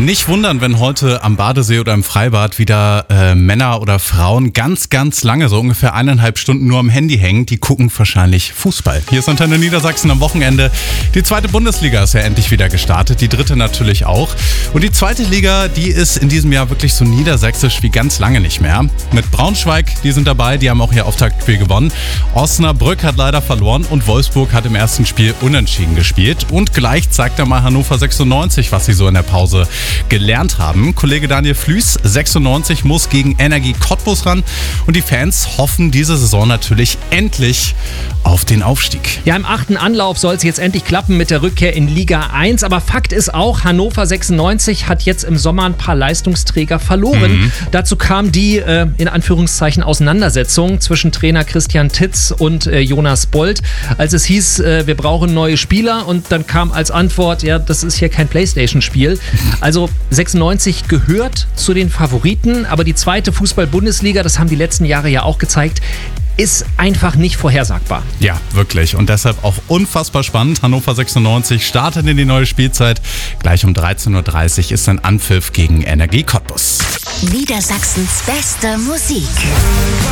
Nicht wundern, wenn heute am Badesee oder im Freibad wieder Männer oder Frauen ganz, ganz lange, so ungefähr 1,5 Stunden nur am Handy hängen. Die gucken wahrscheinlich Fußball. Hier ist Antenne Niedersachsen am Wochenende. Die 2. Bundesliga ist ja endlich wieder gestartet, die 3. natürlich auch. Und die 2. Liga, die ist in diesem Jahr wirklich so niedersächsisch wie ganz lange nicht mehr. Mit Braunschweig, die sind dabei, die haben auch ihr Auftaktspiel gewonnen. Osnabrück hat leider verloren und Wolfsburg hat im ersten Spiel unentschieden gespielt. Und gleich zeigt er mal Hannover 96, was sie so in der Pause gelernt haben. Kollege Daniel Flüß, 96, muss gegen Energie Cottbus ran und die Fans hoffen diese Saison natürlich endlich auf den Aufstieg. Ja, im 8. Anlauf soll es jetzt endlich klappen mit der Rückkehr in Liga 1. Aber Fakt ist auch, Hannover 96 hat jetzt im Sommer ein paar Leistungsträger verloren. Dazu kam die, in Anführungszeichen, Auseinandersetzung zwischen Trainer Christian Titz und Jonas Bold. Als es hieß, wir brauchen neue Spieler, und dann kam als Antwort, ja, das ist hier kein Playstation-Spiel. Also 96 gehört zu den Favoriten, aber die 2. Fußball-Bundesliga, das haben die letzten Jahre ja auch gezeigt, ist einfach nicht vorhersagbar. Ja, wirklich. Und deshalb auch unfassbar spannend. Hannover 96 startet in die neue Spielzeit. Gleich um 13.30 Uhr ist ein Anpfiff gegen Energie Cottbus. Niedersachsens beste Musik.